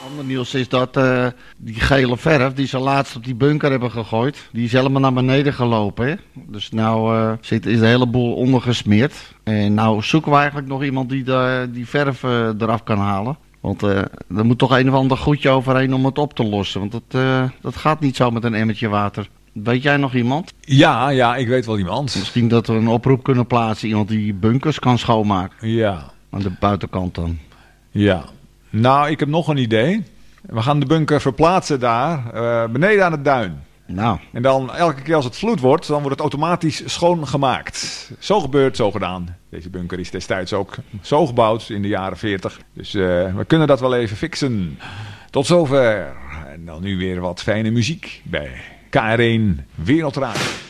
Ander nieuws is dat die gele verf die ze laatst op die bunker hebben gegooid, die is helemaal naar beneden gelopen. Hè? Dus nou is de hele boel ondergesmeerd. En nou zoeken we eigenlijk nog iemand die die verf eraf kan halen. Want er moet toch een of ander goedje overheen om het op te lossen. Want dat gaat niet zo met een emmertje water. Weet jij nog iemand? Ja, ik weet wel iemand. Misschien dat we een oproep kunnen plaatsen. Iemand die bunkers kan schoonmaken. Ja. Aan de buitenkant dan. Ja. Nou, ik heb nog een idee. We gaan de bunker verplaatsen daar, beneden aan het duin. Nou. En dan elke keer als het vloed wordt, dan wordt het automatisch schoongemaakt. Zo gebeurt, zo gedaan. Deze bunker is destijds ook zo gebouwd in de jaren 40. Dus we kunnen dat wel even fixen. Tot zover. En dan nu weer wat fijne muziek bij KR1 Wereldradio.